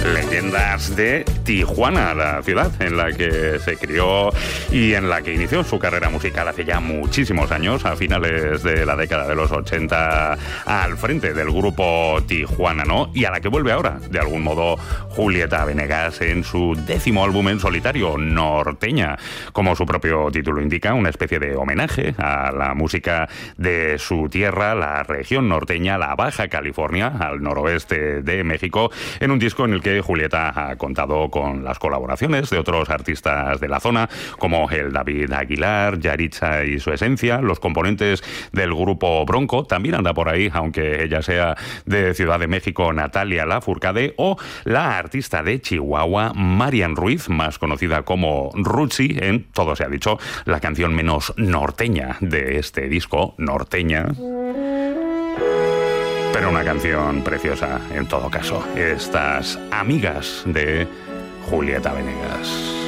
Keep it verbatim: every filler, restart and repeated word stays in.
Leyendas de Tijuana, la ciudad en la que se crió y en la que inició su carrera musical hace ya muchísimos años, a finales de la década de los ochenta, al frente del grupo Tijuana, ¿no? Y a la que vuelve ahora, de algún modo, Julieta Venegas en su décimo álbum en solitario, Norteña. Como su propio título indica, una especie de homenaje a la música de su tierra, la región norteña, la Baja California, al noroeste de México, en un disco en el que Julieta ha contado con las colaboraciones de otros artistas de la zona, como el David Aguilar, Yaritza y su esencia. Los componentes del grupo Bronco también anda por ahí, aunque ella sea de Ciudad de México, Natalia Lafourcade, o la artista de Chihuahua, Marian Ruiz, más conocida como Ruchi, en, todo se ha dicho, la canción menos norteña de este disco, Norteña. Pero una canción preciosa, en todo caso. Estas amigas de Julieta Venegas.